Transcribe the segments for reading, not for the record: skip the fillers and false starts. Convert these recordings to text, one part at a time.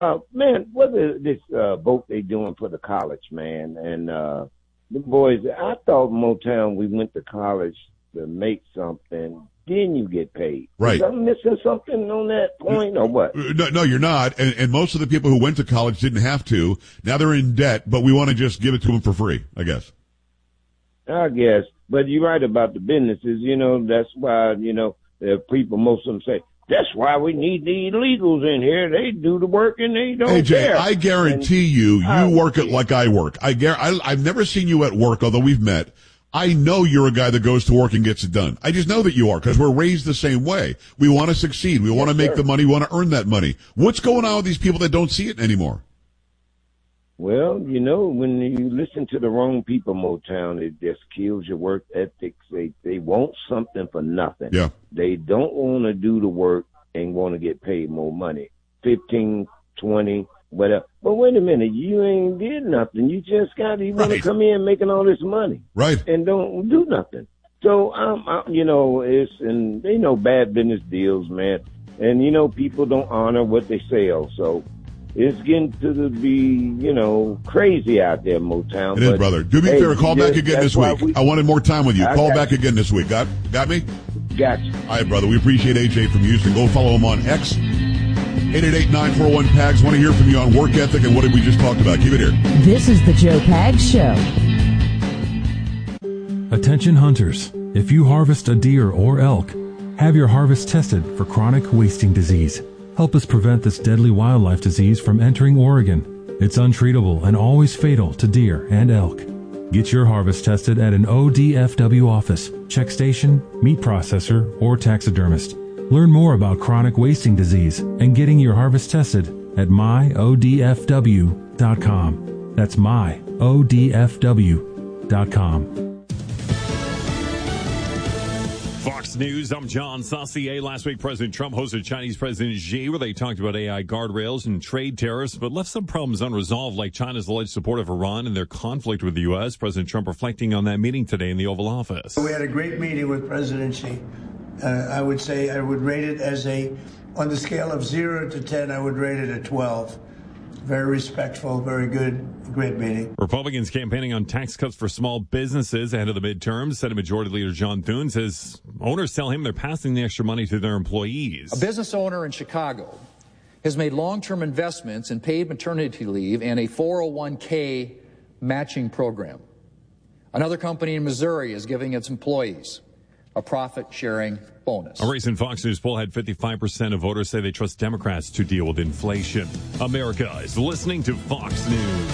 Man, what is this vote they doing for the college, man? And the boys, I thought Motown, we went to college to make something, then you get paid. Right. I'm missing something on that point, or what? No, you're not. And most of the people who went to college didn't have to. Now they're in debt, but we want to just give it to them for free, I guess. I guess. But you're right about the businesses. That's why, people, most of them say, that's why we need the illegals in here. They do the work and they don't care. I guarantee you work it like I work. I've never seen you at work, although we've met. I know you're a guy that goes to work and gets it done. I just know that you are because we're raised the same way. We want to succeed. We want to make the money. We want to earn that money. What's going on with these people that don't see it anymore? Well, when you listen to the wrong people, Motown, it just kills your work ethics. They want something for nothing. Yeah. They don't want to do the work and want to get paid more money, 15, 20, whatever. But wait a minute, you ain't did nothing. You just you want to come in making all this money, right? And don't do nothing. So and they know bad business deals, man. And people don't honor what they sell. So it's getting to be, crazy out there, Motown. It is, brother. Do me a favor, call back again this week. I wanted more time with you. Call back again this week. Got me? Gotcha. All right, brother. We appreciate AJ from Houston. Go follow him on X. 888-941-PAGS. Want to hear from you on work ethic and what did we just talked about. Keep it here. This is the Joe Pags Show. Attention hunters. If you harvest a deer or elk, have your harvest tested for chronic wasting disease. Help us prevent this deadly wildlife disease from entering Oregon. It's untreatable and always fatal to deer and elk. Get your harvest tested at an ODFW office, check station, meat processor, or taxidermist. Learn more about chronic wasting disease and getting your harvest tested at myodfw.com. That's myodfw.com. Fox News, I'm John Saucier. Last week, President Trump hosted Chinese President Xi, where they talked about AI guardrails and trade tariffs, but left some problems unresolved, like China's alleged support of Iran and their conflict with the U.S. President Trump reflecting on that meeting today in the Oval Office. We had a great meeting with President Xi. I would say I would rate it as on the scale of 0 to 10, I would rate it a 12. Very respectful, very good, great meeting. Republicans campaigning on tax cuts for small businesses ahead of the midterms. Senate Majority Leader John Thune says owners tell him they're passing the extra money to their employees. A business owner in Chicago has made long-term investments in paid maternity leave and a 401k matching program. Another company in Missouri is giving its employees a profit-sharing bonus. A recent Fox News poll had 55% of voters say they trust Democrats to deal with inflation. America is listening to Fox News.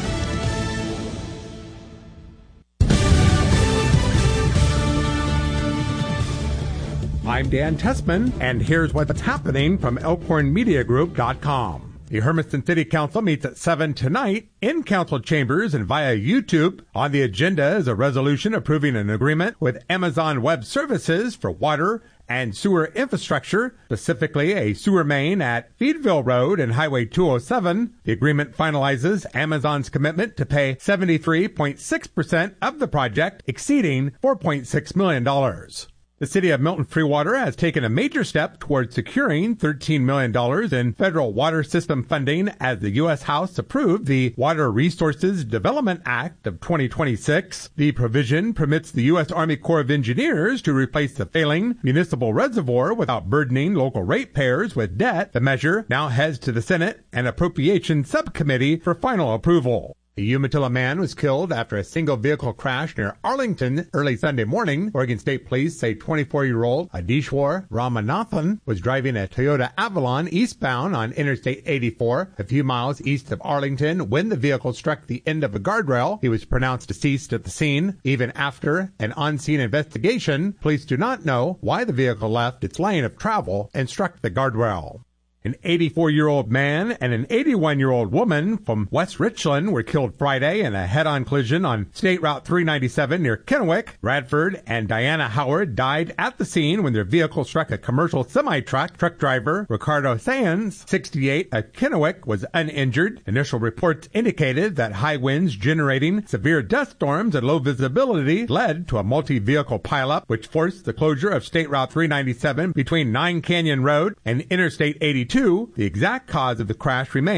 I'm Dan Tessman, and here's what's happening from ElkhornMediaGroup.com. The Hermiston City Council meets at 7 tonight in council chambers and via YouTube. On the agenda is a resolution approving an agreement with Amazon Web Services for water and sewer infrastructure, specifically a sewer main at Feedville Road and Highway 207. The agreement finalizes Amazon's commitment to pay 73.6% of the project, exceeding $4.6 million. The city of Milton Freewater has taken a major step towards securing $13 million in federal water system funding as the U.S. House approved the Water Resources Development Act of 2026. The provision permits the U.S. Army Corps of Engineers to replace the failing municipal reservoir without burdening local ratepayers with debt. The measure now heads to the Senate and Appropriations Subcommittee for final approval. A Umatilla man was killed after a single vehicle crash near Arlington early Sunday morning. Oregon State Police say 24-year-old Adishwar Ramanathan was driving a Toyota Avalon eastbound on Interstate 84 a few miles east of Arlington when the vehicle struck the end of a guardrail. He was pronounced deceased at the scene. Even after an on-scene investigation, police do not know why the vehicle left its lane of travel and struck the guardrail. An 84-year-old man and an 81-year-old woman from West Richland were killed Friday in a head-on collision on State Route 397 near Kennewick. Bradford and Diana Howard died at the scene when their vehicle struck a commercial semi-truck. Truck driver Ricardo Sands, 68, of Kennewick, was uninjured. Initial reports indicated that high winds generating severe dust storms and low visibility led to a multi-vehicle pileup, which forced the closure of State Route 397 between Nine Canyon Road and Interstate 82 2, the exact cause of the crash remains